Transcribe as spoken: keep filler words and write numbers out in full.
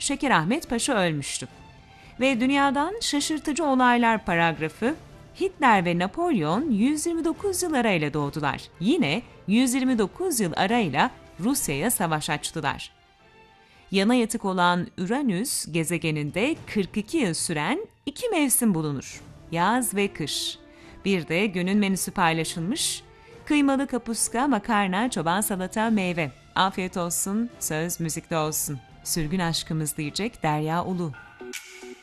Şekerahmet Paşa ölmüştü. Ve dünyadan şaşırtıcı olaylar paragrafı, Hitler ve Napolyon yüz yirmi dokuz yıl arayla doğdular. Yine yüz yirmi dokuz yıl arayla Rusya'ya savaş açtılar. Yana yatık olan Uranüs gezegeninde kırk iki yıl süren iki mevsim bulunur. Yaz ve kış. Bir de günün menüsü paylaşılmış. Kıymalı kapuska, makarna, çoban salata, meyve. Afiyet olsun, söz müzikte olsun. Sürgün aşkımız diyecek Derya Ulu.